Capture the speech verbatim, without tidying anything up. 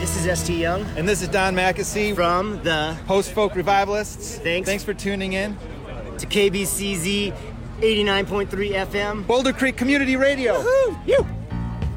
This is S T Young. And this is Don Mackesy from the Post-Folk Revivalists. Thanks. Thanks for tuning in to K B C Z eighty-nine point three F M. Boulder Creek Community Radio. Woohoo! You.